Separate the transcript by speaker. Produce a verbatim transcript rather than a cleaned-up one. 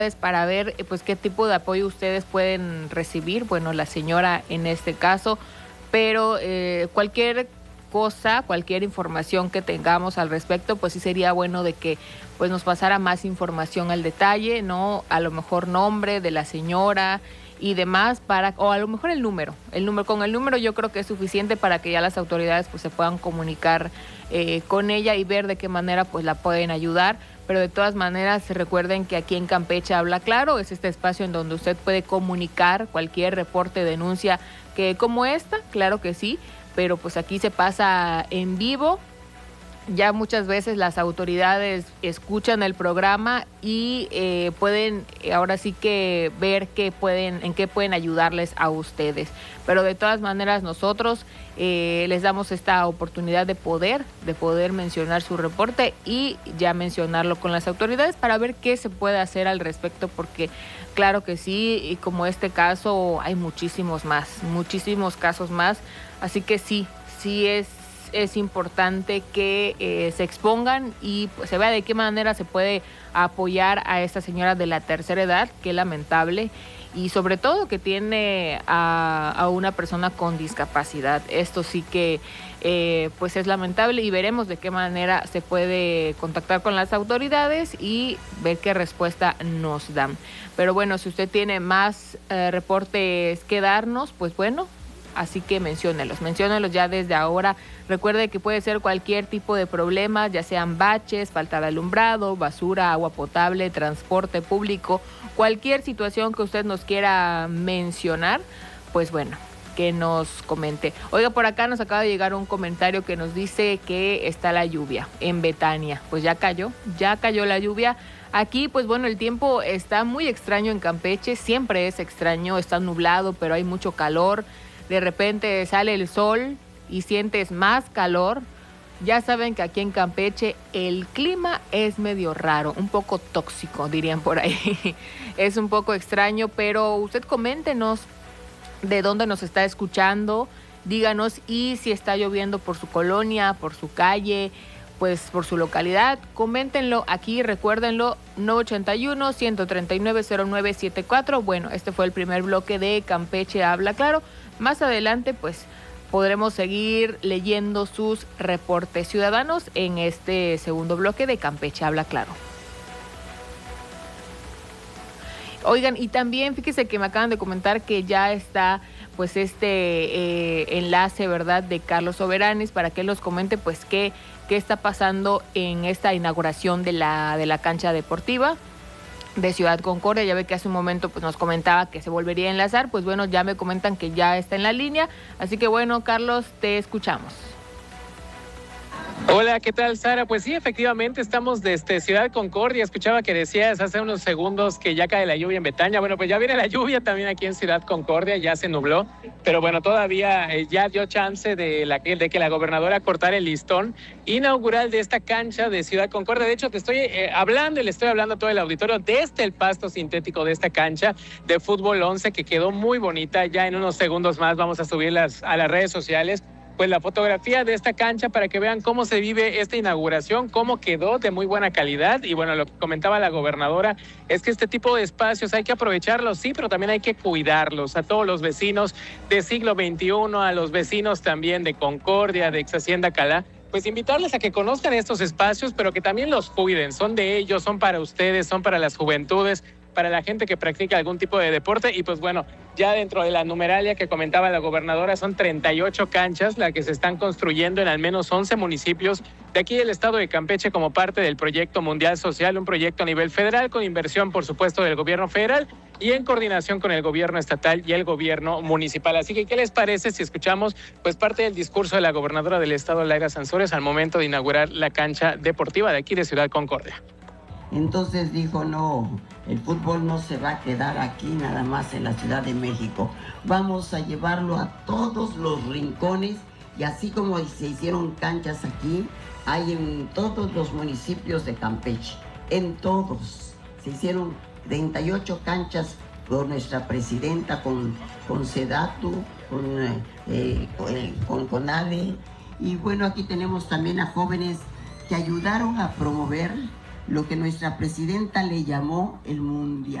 Speaker 1: para ver eh, pues qué tipo de apoyo ustedes pueden recibir, bueno, la señora en este caso, pero eh, cualquier cosa, cualquier información que tengamos al respecto, pues sí sería bueno de que pues nos pasara más información al detalle, ¿no? A lo mejor nombre de la señora y demás, para, o a lo mejor el número, el número, con el número yo creo que es suficiente para que ya las autoridades pues se puedan comunicar eh, con ella y ver de qué manera pues la pueden ayudar. Pero de todas maneras recuerden que aquí en Campeche Habla Claro es este espacio en donde usted puede comunicar cualquier reporte, denuncia que como esta, claro que sí, pero pues aquí se pasa en vivo. Ya muchas veces las autoridades escuchan el programa y eh, pueden ahora sí que ver qué pueden, en qué pueden ayudarles a ustedes. Pero de todas maneras nosotros eh, les damos esta oportunidad de poder, de poder mencionar su reporte y ya mencionarlo con las autoridades para ver qué se puede hacer al respecto, porque claro que sí, y como este caso hay muchísimos más, muchísimos casos más, así que sí, sí es es importante que eh, se expongan y pues, se vea de qué manera se puede apoyar a esta señora de la tercera edad, que es lamentable, y sobre todo que tiene a, a una persona con discapacidad. Esto sí que eh, pues es lamentable y veremos de qué manera se puede contactar con las autoridades y ver qué respuesta nos dan. Pero bueno, si usted tiene más eh, reportes que darnos, pues bueno, así que menciónelos, menciónelos ya desde ahora. Recuerde que puede ser cualquier tipo de problema, ya sean baches, falta de alumbrado, basura, agua potable, transporte público, cualquier situación que usted nos quiera mencionar, pues bueno, que nos comente. Oiga, por acá nos acaba de llegar un comentario que nos dice que está la lluvia en Betania. Pues ya cayó, ya cayó la lluvia. Aquí, pues bueno, el tiempo está muy extraño en Campeche, siempre es extraño, está nublado, pero hay mucho calor. De repente sale el sol y sientes más calor. Ya saben que aquí en Campeche el clima es medio raro, un poco tóxico, dirían por ahí. Es un poco extraño, pero usted coméntenos de dónde nos está escuchando, díganos y si está lloviendo por su colonia, por su calle, pues por su localidad, coméntenlo aquí, recuérdenlo, nueve ochenta y uno, ciento treinta y nueve, cero nueve setenta y cuatro. Bueno, este fue el primer bloque de Campeche Habla Claro. Más adelante, pues, podremos seguir leyendo sus reportes ciudadanos en este segundo bloque de Campeche Habla Claro. Oigan, y también fíjese que me acaban de comentar que ya está pues este eh, enlace, ¿verdad?, de Carlos Soberanes para que él nos comente pues qué, qué está pasando en esta inauguración de la, de la cancha deportiva de Ciudad Concordia. Ya ve que hace un momento pues nos comentaba que se volvería a enlazar, pues bueno, ya me comentan que ya está en la línea, así que bueno, Carlos, te escuchamos.
Speaker 2: Hola, ¿qué tal, Sara? Pues sí, efectivamente estamos desde Ciudad Concordia. Escuchaba que decías hace unos segundos que ya cae la lluvia en Betania. Bueno, pues ya viene la lluvia también aquí en Ciudad Concordia, ya se nubló, pero bueno, todavía eh, ya dio chance de, la, de que la gobernadora cortara el listón inaugural de esta cancha de Ciudad Concordia. De hecho, te estoy eh, hablando y le estoy hablando a todo el auditorio desde el pasto sintético de esta cancha de fútbol once, que quedó muy bonita. Ya en unos segundos más vamos a subirlas a las redes sociales, pues la fotografía de esta cancha para que vean cómo se vive esta inauguración, cómo quedó de muy buena calidad. Y bueno, lo que comentaba la gobernadora es que este tipo de espacios hay que aprovecharlos, sí, pero también hay que cuidarlos. A todos los vecinos de Siglo veintiuno, a los vecinos también de Concordia, de Ex Hacienda Calá, pues invitarles a que conozcan estos espacios, pero que también los cuiden. Son de ellos, son para ustedes, son para las juventudes, para la gente que practica algún tipo de deporte. Y pues bueno, ya dentro de la numeralia que comentaba la gobernadora, son treinta y ocho canchas las que se están construyendo en al menos once municipios de aquí del estado de Campeche como parte del proyecto Mundial Social, un proyecto a nivel federal con inversión, por supuesto, del gobierno federal y en coordinación con el gobierno estatal y el gobierno municipal. Así que, ¿qué les parece si escuchamos pues parte del discurso de la gobernadora del estado, Laira Sansores, al momento de inaugurar la cancha deportiva de aquí de Ciudad Concordia?
Speaker 3: Entonces dijo, no, el fútbol no se va a quedar aquí nada más en la Ciudad de México. Vamos a llevarlo a todos los rincones y así como se hicieron canchas aquí, hay en todos los municipios de Campeche. En todos se hicieron treinta y ocho canchas por nuestra presidenta con, con Sedatu, con, eh, con, con ADE. Y bueno, aquí tenemos también a jóvenes que ayudaron a promover lo que nuestra presidenta le llamó el mundial.